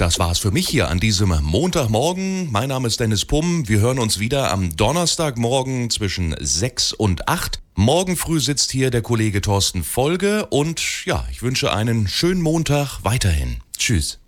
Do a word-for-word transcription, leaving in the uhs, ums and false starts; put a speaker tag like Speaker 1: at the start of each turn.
Speaker 1: das war's für mich hier an diesem Montagmorgen. Mein Name ist Dennis Pumm. Wir hören uns wieder am Donnerstagmorgen zwischen sechs und acht. Morgen früh sitzt hier der Kollege Thorsten Folge und ja, ich wünsche einen schönen Montag weiterhin. Tschüss.